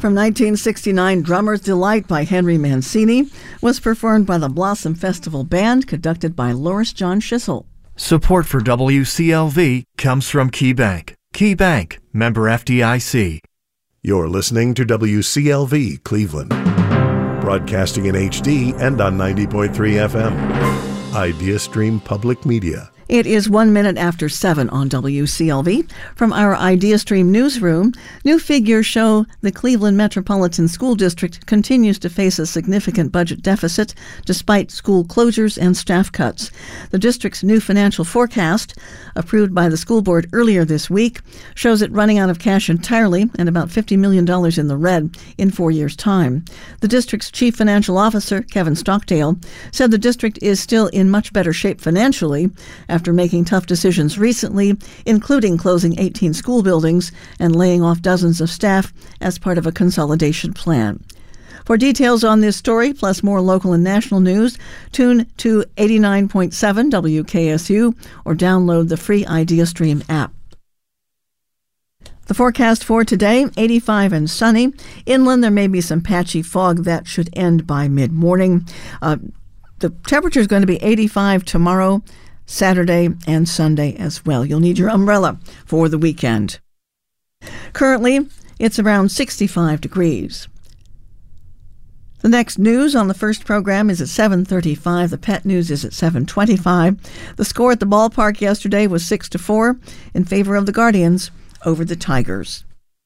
from 1969, Drummer's Delight by Henry Mancini was performed by the Blossom Festival Band, conducted by Loris John Schissel. Support for WCLV comes from KeyBank. KeyBank, member FDIC. You're listening to WCLV Cleveland, broadcasting in HD and on 90.3 FM. IdeaStream Public Media. It is 1 minute after 7 on WCLV. From our IdeaStream newsroom, new figures show the Cleveland Metropolitan School District continues to face a significant budget deficit despite school closures and staff cuts. The district's new financial forecast, approved by the school board earlier this week, shows it running out of cash entirely and about $50 million in the red in 4 years' time. The district's chief financial officer, Kevin Stockdale, said the district is still in much better shape financially after making tough decisions recently, including closing 18 school buildings and laying off dozens of staff as part of a consolidation plan. For details on this story, plus more local and national news, tune to 89.7 WKSU or download the free IdeaStream app. The forecast for today, 85 and sunny. Inland, there may be some patchy fog that should end by mid-morning. The temperature is going to be 85 tomorrow, Saturday, and Sunday as well. You'll need your umbrella for the weekend. Currently, it's around 65 degrees. The next news on the first program is at 7:35. The pet news is at 7:25. The score at the ballpark yesterday was 6-4 in favor of the Guardians over the Tigers.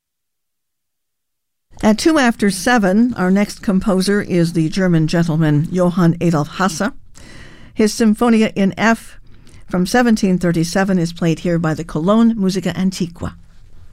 At 2 after 7, our next composer is the German gentleman Johann Adolf Hasse. His Symphonia in F from 1737 is played here by the Cologne Musica Antiqua.